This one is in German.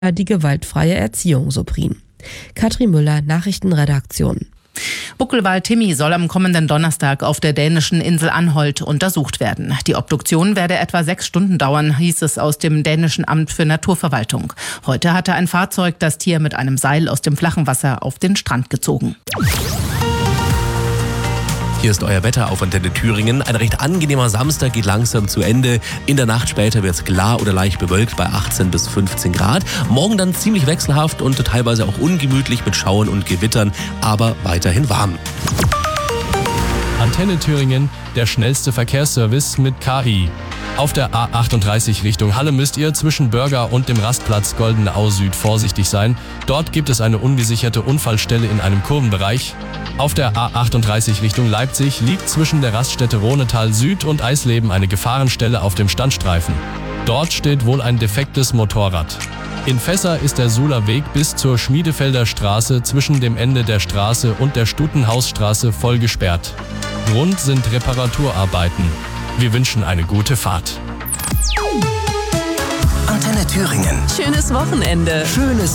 die gewaltfreie Erziehung, so Prien. Katrin Müller, Nachrichtenredaktion. Buckelwal Timmy soll am kommenden Donnerstag auf der dänischen Insel Anholt untersucht werden. Die Obduktion werde etwa 6 Stunden dauern, hieß es aus dem dänischen Amt für Naturverwaltung. Heute hatte ein Fahrzeug das Tier mit einem Seil aus dem flachen Wasser auf den Strand gezogen. Hier ist euer Wetter auf Antenne Thüringen. Ein recht angenehmer Samstag geht langsam zu Ende. In der Nacht später wird es klar oder leicht bewölkt bei 18 bis 15 Grad. Morgen dann ziemlich wechselhaft und teilweise auch ungemütlich mit Schauern und Gewittern, aber weiterhin warm. Antenne Thüringen, der schnellste Verkehrsservice mit KI. Auf der A38 Richtung Halle müsst ihr zwischen Börger und dem Rastplatz Goldene Au Süd vorsichtig sein. Dort gibt es eine ungesicherte Unfallstelle in einem Kurvenbereich. Auf der A38 Richtung Leipzig liegt zwischen der Raststätte Rohnetal Süd und Eisleben eine Gefahrenstelle auf dem Standstreifen. Dort steht wohl ein defektes Motorrad. In Fässer ist der Suhler Weg bis zur Schmiedefelder Straße zwischen dem Ende der Straße und der Stutenhausstraße voll gesperrt. Grund sind Reparaturarbeiten. Wir wünschen eine gute Fahrt. Antenne Thüringen. Schönes Wochenende.